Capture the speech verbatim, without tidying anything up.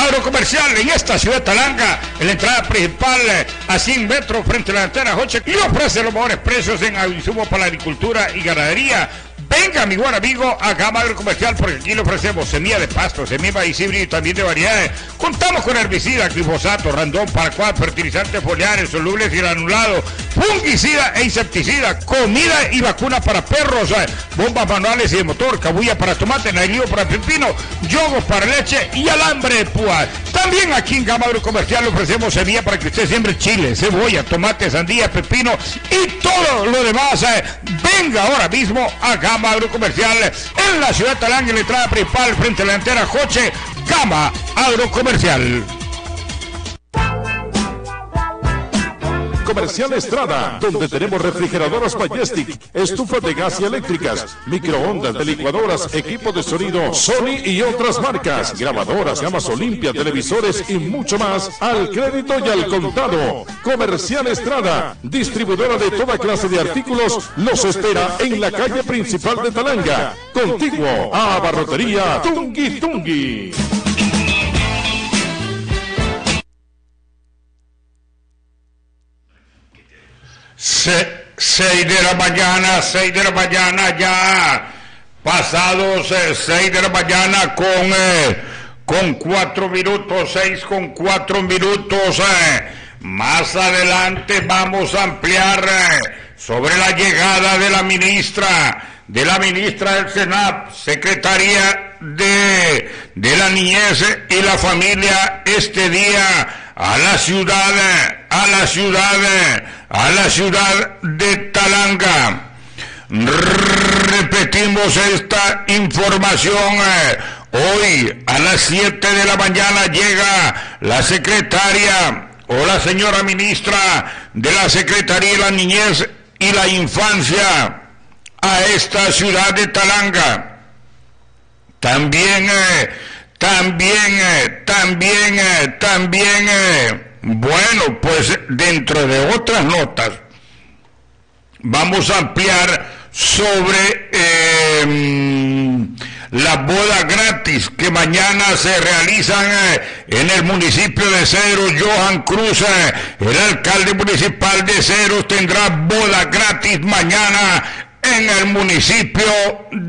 Agrocomercial en esta ciudad de Talanga, en la entrada principal a cien metros frente a la antena Joche, y ofrece los mejores precios en insumos para la agricultura y ganadería. Venga, mi buen amigo, a Gama Agrocomercial, porque aquí le ofrecemos semilla de pasto, semilla de maíz híbrido y también de variedades. Contamos con herbicida, glifosato, randón, paraquat, fertilizantes foliares, solubles y granulados, fungicida e insecticida, comida y vacuna para perros, bombas manuales y de motor, cabulla para tomate, nailío para pepino, yogos para leche y alambre de púa. También aquí en Gama Agrocomercial le ofrecemos semilla para que usted siembre chile, cebolla, tomate, sandía, pepino y todo lo demás. Venga ahora mismo a Gama Agrocomercial en la ciudad de Talanga, en la entrada principal frente a la antena Joche. Gama Agrocomercial. Comercial Estrada, donde tenemos refrigeradoras Majestic, estufas de gas y eléctricas, microondas, de licuadoras, equipo de sonido Sony y otras marcas, grabadoras, gamas Olimpia, televisores y mucho más al crédito y al contado. Comercial Estrada, distribuidora de toda clase de artículos, los espera en la calle principal de Talanga, contiguo a Barrotería Tungui Tungui. Se, seis de la mañana, seis de la mañana ya, pasados eh, seis de la mañana con, eh, con cuatro minutos, seis con cuatro minutos. Eh. Más adelante vamos a ampliar eh, sobre la llegada de la ministra, de la ministra del SENAP, Secretaría de, de la Niñez y la Familia, este día a la ciudad, a la ciudad, a la ciudad de Talanga. Repetimos esta información. Hoy a las siete de la mañana llega la secretaria o la señora ministra de la Secretaría de la Niñez y la Infancia a esta ciudad de Talanga. También eh, También, eh, también, eh, también, eh, bueno, pues dentro de otras notas, vamos a ampliar sobre eh, las bodas gratis que mañana se realizan eh, en el municipio de Cedros. Johan Cruz, eh, el alcalde municipal de Cedros, tendrá boda gratis mañana en el municipio